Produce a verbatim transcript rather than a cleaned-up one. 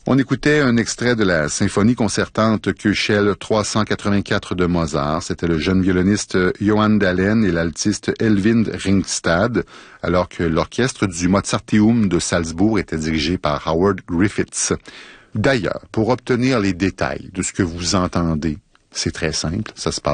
On écoutait un extrait de la symphonie concertante Köchel trois cent quatre-vingt-quatre de Mozart. C'était le jeune violoniste Johann Dahlen et l'altiste Elvind Ringstad, alors que l'orchestre du Mozarteum de Salzbourg était dirigé par Howard Griffiths. D'ailleurs, pour obtenir les détails de ce que vous entendez, c'est très simple, ça se passe